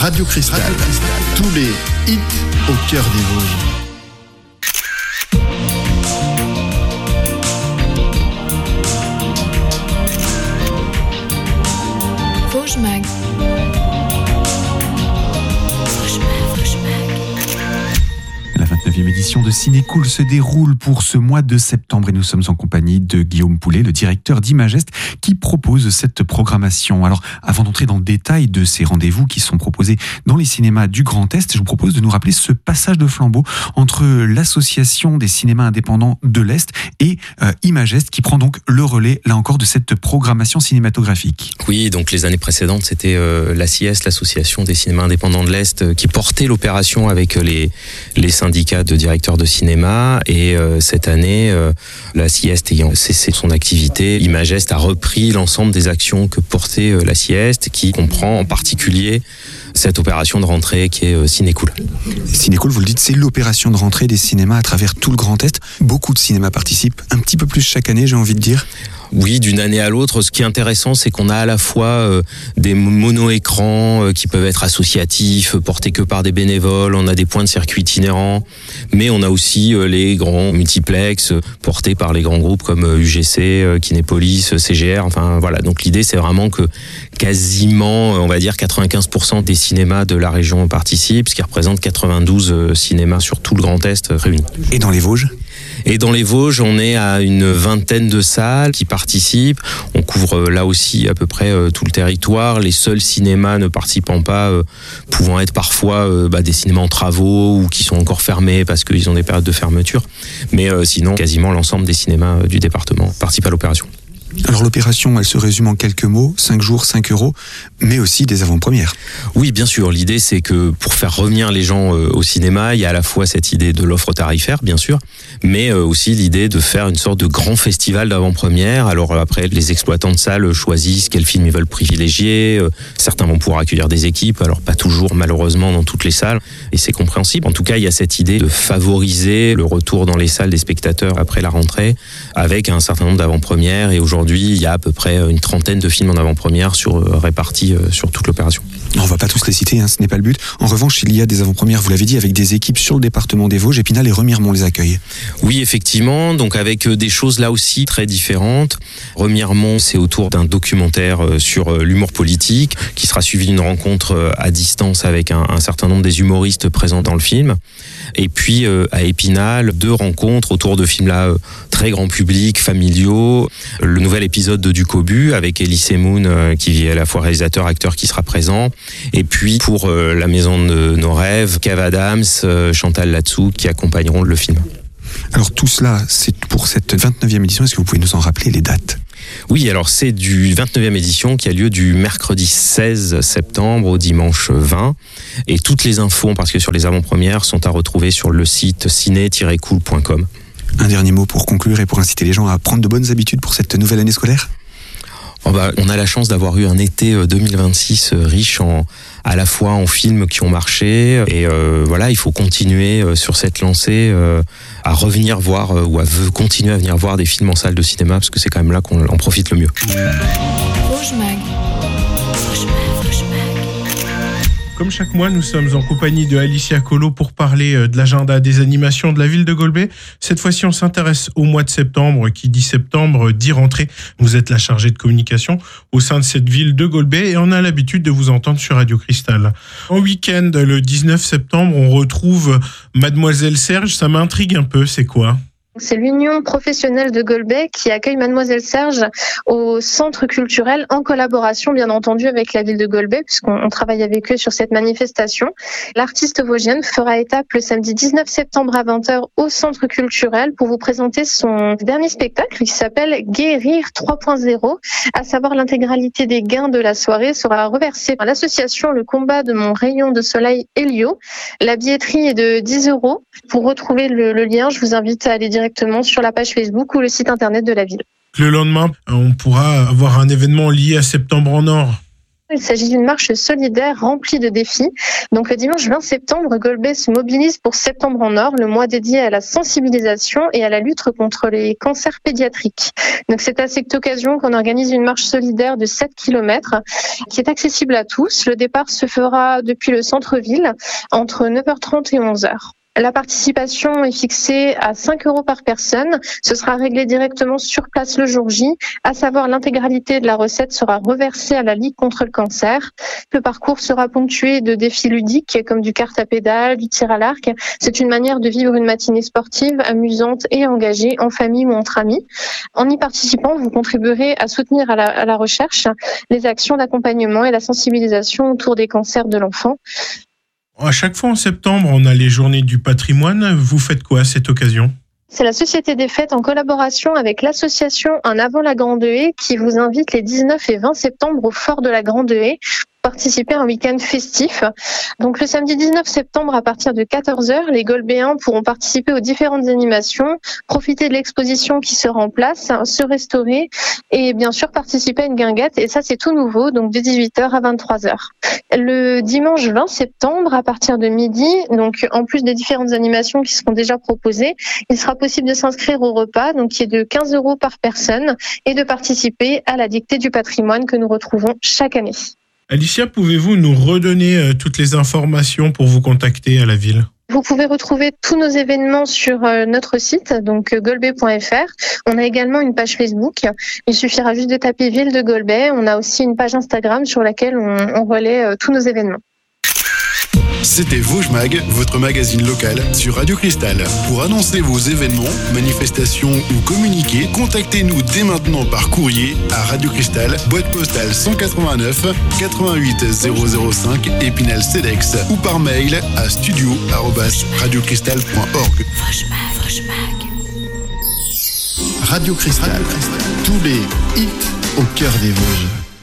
Radio Cristal. Tous les hits au cœur des Vosges. Vosges Mag. La 29e édition de Ciné-Cool se déroule pour ce mois de septembre et nous sommes en compagnie de Guillaume Poulet, le directeur d'Imagest, qui propose cette programmation. Alors, avant d'entrer dans le détail de ces rendez-vous qui sont proposés dans les cinémas du Grand Est, je vous propose de nous rappeler ce passage de flambeau entre l'association des cinémas indépendants de l'Est et Imagest, qui prend donc le relais, là encore, de cette programmation cinématographique. Oui, donc les années précédentes, c'était l'ACIES, l'association des cinémas indépendants de l'Est, qui portait l'opération avec les syndicats de directeurs de cinéma, et cette année, l'ACIES ayant cessé son activité, Imagest a repris l'ensemble des actions que portait l'ACIES, qui comprend en particulier cette opération de rentrée qui est Ciné-Cool. Ciné-Cool, vous le dites, c'est l'opération de rentrée des cinémas à travers tout le Grand Est. Beaucoup de cinémas participent, un petit peu plus chaque année, j'ai envie de dire. Oui, d'une année à l'autre. Ce qui est intéressant, c'est qu'on a à la fois des mono-écrans qui peuvent être associatifs, portés que par des bénévoles. On a des points de circuit itinérants, mais on a aussi les grands multiplex portés par les grands groupes comme UGC, Kinépolis, CGR. Enfin voilà. Donc l'idée, c'est vraiment que quasiment, on va dire 95% des cinémas de la région participent, ce qui représente 92 cinémas sur tout le Grand Est réunis. Et dans les Vosges ? Et dans les Vosges, on est à une vingtaine de salles qui participent. On couvre là aussi à peu près tout le territoire. Les seuls cinémas ne participant pas pouvant être parfois des cinémas en travaux ou qui sont encore fermés parce qu'ils ont des périodes de fermeture. Mais sinon, quasiment l'ensemble des cinémas du département participent à l'opération. Alors l'opération, elle se résume en quelques mots, 5 jours, 5 €, mais aussi des avant-premières. Oui, bien sûr. L'idée, c'est que pour faire revenir les gens au cinéma, il y a à la fois cette idée de l'offre tarifaire, bien sûr, mais aussi l'idée de faire une sorte de grand festival d'avant-première. Alors après, les exploitants de salles choisissent quels films ils veulent privilégier. Certains vont pouvoir accueillir des équipes, alors pas toujours malheureusement dans toutes les salles, et c'est compréhensible. En tout cas, il y a cette idée de favoriser le retour dans les salles des spectateurs après la rentrée, avec un certain nombre d'avant-premières, et aujourd'hui, il y a à peu près une trentaine de films en avant-première répartis sur toute l'opération. On ne va pas tous les citer, ce n'est pas le but. En revanche, il y a des avant-premières, vous l'avez dit, avec des équipes sur le département des Vosges. Épinal et Remiremont les accueillent. Oui, effectivement, donc avec des choses là aussi très différentes. Remiremont, c'est autour d'un documentaire sur l'humour politique, qui sera suivi d'une rencontre à distance avec un certain nombre des humoristes présents dans le film. Et puis à Épinal, 2 rencontres autour de films là très grand public, familiaux. Le nouvel épisode de Du Cobu avec Elie Semoun, qui est à la fois réalisateur, acteur, qui sera présent. Et puis pour La Maison de nos rêves, Kev Adams, Chantal Latsou, qui accompagneront le film. Alors tout cela, c'est pour cette 29e édition. Est-ce que vous pouvez nous en rappeler les dates ? Oui, alors c'est du 29e édition qui a lieu du mercredi 16 septembre au dimanche 20. Et toutes les infos, parce que sur les avant-premières, sont à retrouver sur le site ciné-cool.com. Un dernier mot pour conclure et pour inciter les gens à prendre de bonnes habitudes pour cette nouvelle année scolaire ? On a la chance d'avoir eu un été 2026 riche à la fois en films qui ont marché, et il faut continuer sur cette lancée à revenir voir ou à continuer à venir voir des films en salle de cinéma, parce que c'est quand même là qu'on en profite le mieux. Vosges Mag. Comme chaque mois, nous sommes en compagnie de Alicia Colo pour parler de l'agenda des animations de la ville de Golbey. Cette fois-ci, on s'intéresse au mois de septembre. Qui dit septembre, dit rentrée. Vous êtes la chargée de communication au sein de cette ville de Golbey et on a l'habitude de vous entendre sur Radio Cristal. En week-end, le 19 septembre, on retrouve Mademoiselle Serge. Ça m'intrigue un peu, c'est quoi ? C'est l'Union professionnelle de Golbey qui accueille Mademoiselle Serge au centre culturel en collaboration bien entendu avec la ville de Golbey puisqu'on travaille avec eux sur cette manifestation. L'artiste vosgienne fera étape le samedi 19 septembre à 20h au centre culturel pour vous présenter son dernier spectacle qui s'appelle Guérir 3.0, à savoir l'intégralité des gains de la soirée sera reversée par l'association Le Combat de mon rayon de soleil Helio. La billetterie est de 10 €. Pour retrouver le lien, je vous invite à aller directement sur la page Facebook ou le site internet de la ville. Le lendemain, on pourra avoir un événement lié à Septembre en Or. Il s'agit d'une marche solidaire remplie de défis. Donc le dimanche 20 septembre, Golbet se mobilise pour Septembre en Or, le mois dédié à la sensibilisation et à la lutte contre les cancers pédiatriques. Donc c'est à cette occasion qu'on organise une marche solidaire de 7 km qui est accessible à tous. Le départ se fera depuis le centre-ville entre 9h30 et 11h. La participation est fixée à 5 € par personne. Ce sera réglé directement sur place le jour J, à savoir l'intégralité de la recette sera reversée à la Ligue contre le cancer. Le parcours sera ponctué de défis ludiques comme du kart à pédales, du tir à l'arc. C'est une manière de vivre une matinée sportive, amusante et engagée en famille ou entre amis. En y participant, vous contribuerez à soutenir à la recherche les actions d'accompagnement et la sensibilisation autour des cancers de l'enfant. À chaque fois en septembre, on a les journées du patrimoine. Vous faites quoi à cette occasion ? C'est la Société des Fêtes en collaboration avec l'association Un avant la Grande Haie qui vous invite les 19 et 20 septembre au Fort de la Grande Haie pour participer à un week-end festif. Donc le samedi 19 septembre à partir de 14h, les Golbéens pourront participer aux différentes animations, profiter de l'exposition qui sera en place, se restaurer et bien sûr participer à une guinguette. Et ça c'est tout nouveau, donc de 18h à 23h. Le dimanche 20 septembre à partir de midi, donc en plus des différentes animations qui seront déjà proposées, il sera possible de s'inscrire au repas, donc qui est de 15 € par personne, et de participer à la dictée du patrimoine que nous retrouvons chaque année. Alicia, pouvez-vous nous redonner toutes les informations pour vous contacter à la ville ? Vous pouvez retrouver tous nos événements sur notre site, donc golbet.fr. On a également une page Facebook. Il suffira juste de taper Ville de Golbet. On a aussi une page Instagram sur laquelle on relaie tous nos événements. C'était Vosges Mag, votre magazine local sur Radio Cristal. Pour annoncer vos événements, manifestations ou communiquer, contactez-nous dès maintenant par courrier à Radio Cristal, boîte postale 189 88 005 Épinal-Cedex ou par mail à studio@radiocristal.org. Radio Cristal, tous les hits au cœur des Vosges.